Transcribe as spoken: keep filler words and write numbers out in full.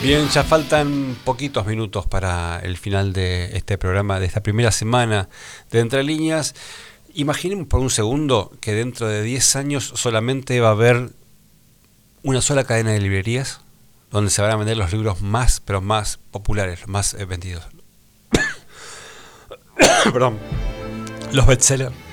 Bien, ya faltan poquitos minutos para el final de este programa, de esta primera semana de Entre Líneas. Imaginen por un segundo que dentro de diez años solamente va a haber una sola cadena de librerías donde se van a vender los libros más, pero más populares, los más eh, vendidos. Perdón. Los bestsellers.